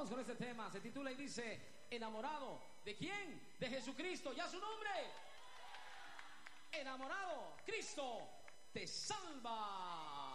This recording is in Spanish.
Vamos con este tema, se titula y dice: enamorado. ¿De quién? De Jesucristo. ¿Ya su nombre? Enamorado. Cristo te salva.